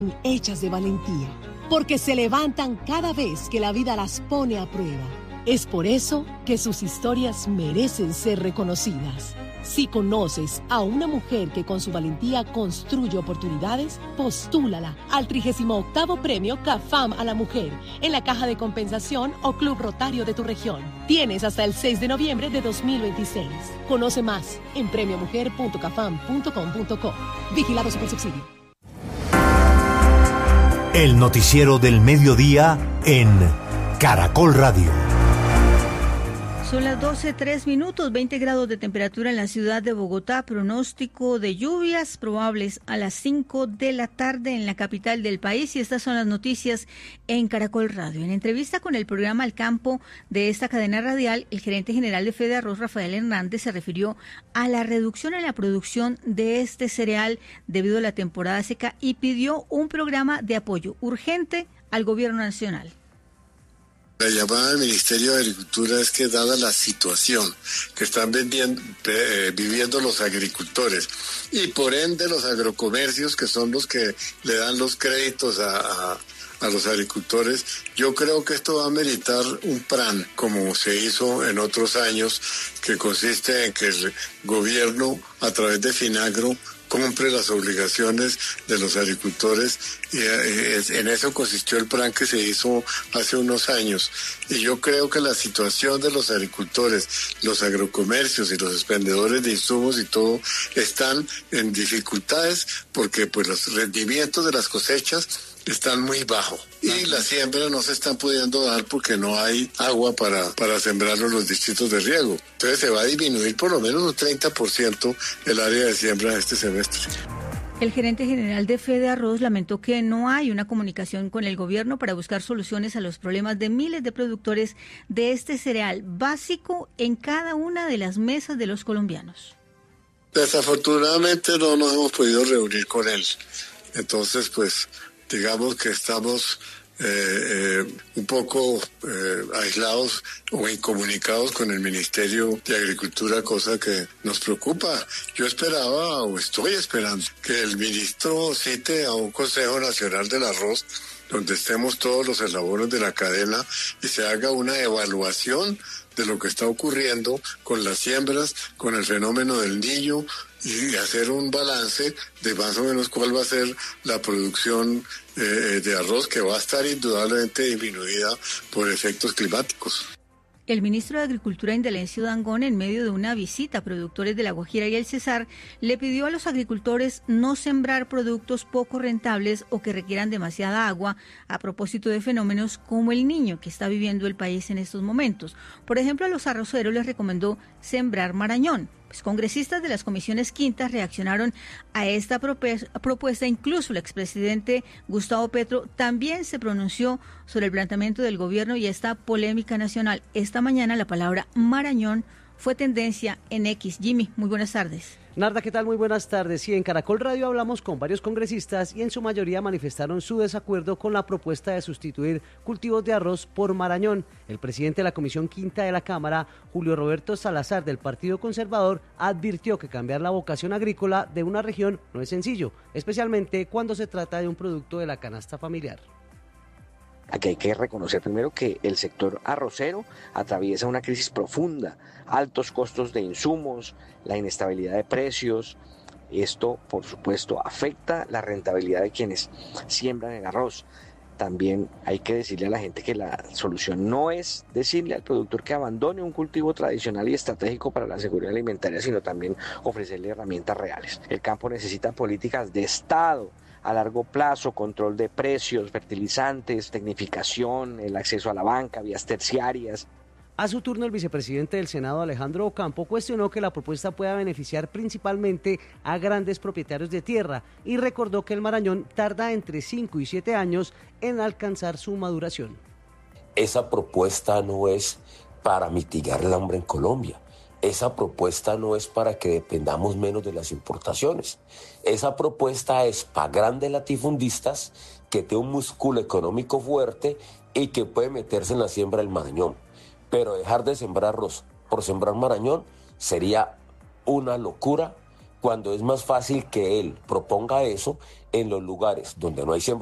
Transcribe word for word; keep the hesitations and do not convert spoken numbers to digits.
hechas de valentía, porque se levantan cada vez que la vida las pone a prueba. Es por eso que sus historias merecen ser reconocidas. Si conoces a una mujer que con su valentía construye oportunidades, postúlala al trigésimo octavo Premio CAFAM a la Mujer en la Caja de Compensación o Club Rotario de tu región. Tienes hasta el seis de noviembre de dos mil veintiséis. Conoce más en premio mujer punto cafam punto com punto co. Vigilado Supersubsidio. El noticiero del mediodía en Caracol Radio. Son las doce, tres minutos, veinte grados de temperatura en la ciudad de Bogotá, pronóstico de lluvias probables a las cinco de la tarde en la capital del país, y estas son las noticias en Caracol Radio. En entrevista con el programa Al Campo de esta cadena radial, el gerente general de Fede Arroz, Rafael Hernández, se refirió a la reducción en la producción de este cereal debido a la temporada seca y pidió un programa de apoyo urgente al gobierno nacional. La llamada del Ministerio de Agricultura es que, dada la situación que están vendiendo, eh, viviendo los agricultores y por ende los agrocomercios, que son los que le dan los créditos a, a, a los agricultores, yo creo que esto va a meritar un plan, como se hizo en otros años, que consiste en que el gobierno, a través de Finagro, cumple las obligaciones de los agricultores, y en eso consistió el plan que se hizo hace unos años. Y yo creo que la situación de los agricultores, los agrocomercios y los expendedores de insumos y todo están en dificultades porque pues los rendimientos de las cosechas están muy bajos y las siembras no se están pudiendo dar porque no hay agua para, para sembrarlo en los distritos de riego. Entonces se va a disminuir por lo menos un treinta por ciento el área de siembra este semestre. El gerente general de Fede Arroz lamentó que no hay una comunicación con el gobierno para buscar soluciones a los problemas de miles de productores de este cereal básico en cada una de las mesas de los colombianos. Desafortunadamente no nos hemos podido reunir con él. Entonces, pues, digamos que estamos eh, eh, un poco eh, aislados o incomunicados con el Ministerio de Agricultura, cosa que nos preocupa. Yo esperaba o estoy esperando que el ministro cite a un Consejo Nacional del Arroz donde estemos todos los eslabones de la cadena y se haga una evaluación de lo que está ocurriendo con las siembras, con el fenómeno del niño, y hacer un balance de más o menos cuál va a ser la producción eh, de arroz, que va a estar indudablemente disminuida por efectos climáticos. El ministro de Agricultura, Indelencio Dangond, en medio de una visita a productores de La Guajira y el Cesar, le pidió a los agricultores no sembrar productos poco rentables o que requieran demasiada agua a propósito de fenómenos como el niño que está viviendo el país en estos momentos. Por ejemplo, a los arroceros les recomendó sembrar marañón. Pues congresistas de las comisiones quintas reaccionaron a esta propuesta. Incluso el expresidente Gustavo Petro también se pronunció sobre el planteamiento del gobierno y esta polémica nacional. Esta mañana la palabra marañón fue tendencia en X. Jimmy, muy buenas tardes. Narda, ¿qué tal? Muy buenas tardes. Sí, en Caracol Radio hablamos con varios congresistas y en su mayoría manifestaron su desacuerdo con la propuesta de sustituir cultivos de arroz por marañón. El presidente de la Comisión Quinta de la Cámara, Julio Roberto Salazar, del Partido Conservador, advirtió que cambiar la vocación agrícola de una región no es sencillo, especialmente cuando se trata de un producto de la canasta familiar. Aquí hay que reconocer primero que el sector arrocero atraviesa una crisis profunda, altos costos de insumos, la inestabilidad de precios. Esto, por supuesto, afecta la rentabilidad de quienes siembran el arroz. También hay que decirle a la gente que la solución no es decirle al productor que abandone un cultivo tradicional y estratégico para la seguridad alimentaria, sino también ofrecerle herramientas reales. El campo necesita políticas de Estado a largo plazo, control de precios, fertilizantes, tecnificación, el acceso a la banca, vías terciarias. A su turno, el vicepresidente del Senado, Alejandro Ocampo, cuestionó que la propuesta pueda beneficiar principalmente a grandes propietarios de tierra y recordó que el marañón tarda entre cinco y siete años en alcanzar su maduración. Esa propuesta no es para mitigar el hambre en Colombia. Esa propuesta no es para que dependamos menos de las importaciones. Esa propuesta es para grandes latifundistas que tienen un músculo económico fuerte y que puede meterse en la siembra del marañón. Pero dejar de sembrar arroz por sembrar marañón sería una locura cuando es más fácil que él proponga eso en los lugares donde no hay